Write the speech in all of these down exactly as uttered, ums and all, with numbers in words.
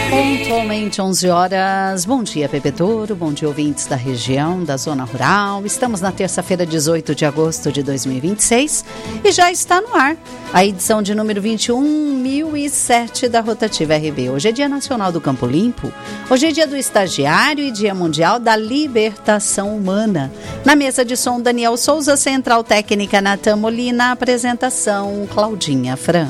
Pontualmente onze horas, bom dia Bebedouro, bom dia ouvintes da região, da zona rural. Estamos na terça-feira, dezoito de agosto de dois mil e vinte e seis e já está no ar a edição de número vinte e um mil e sete da Rotativa R B. Hoje é Dia Nacional do Campo Limpo, hoje é Dia do Estagiário e Dia Mundial da Libertação Humana. Na mesa de som, Daniel Souza, Central Técnica Natan Molina, apresentação Claudinha Fran.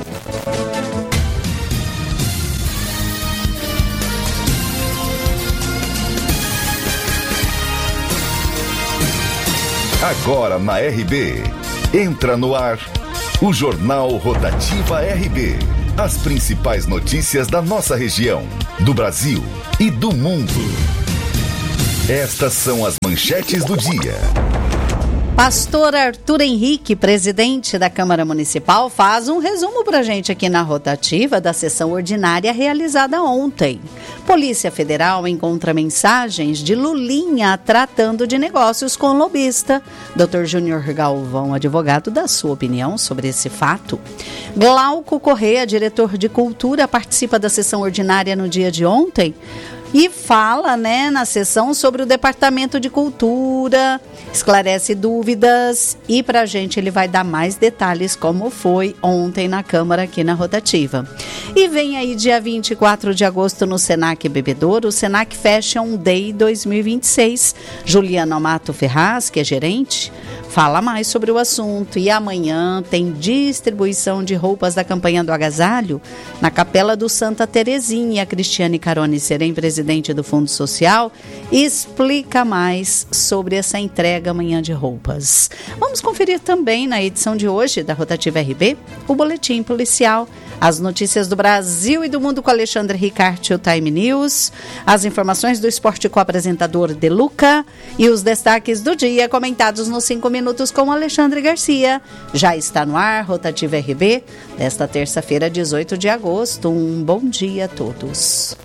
Agora na R B, entra no ar o Jornal Rotativa R B. As principais notícias da nossa região, do Brasil e do mundo. Estas são as manchetes do dia. Pastor Arthur Henrique, presidente da Câmara Municipal, faz um resumo para a gente aqui na Rotativa da sessão ordinária realizada ontem. Polícia Federal encontra mensagens de Lulinha tratando de negócios com lobista. doutor Júnior Galvão, advogado, dá sua opinião sobre esse fato. Glauco Correia, diretor de Cultura, participa da sessão ordinária no dia de ontem e fala, né, na sessão sobre o Departamento de Cultura, esclarece dúvidas e para a gente ele vai dar mais detalhes como foi ontem na Câmara aqui na Rotativa. E vem aí dia vinte e quatro de agosto no Senac Bebedouro, o Senac Fashion Day dois mil e vinte e seis. Juliana Amato Ferraz, que é gerente, fala mais sobre o assunto. E amanhã tem distribuição de roupas da campanha do agasalho na Capela do Santa Terezinha. A Cristiane Carone Serem, presidente do Fundo Social, explica mais sobre essa entrega amanhã de roupas. Vamos conferir também na edição de hoje da Rotativa R B o boletim policial, as notícias do Brasil e do mundo com Alexandre Ricarte, o Time News, as informações do esporte com o apresentador De Luca e os destaques do dia comentados nos cinco minutos com Alexandre Garcia. Já está no ar Rotativa R B desta terça-feira, dezoito de agosto. Um bom dia a todos.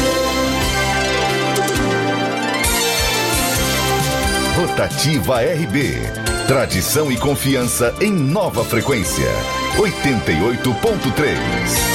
Rotativa R B. Tradição e confiança em nova frequência. oitenta e oito ponto três.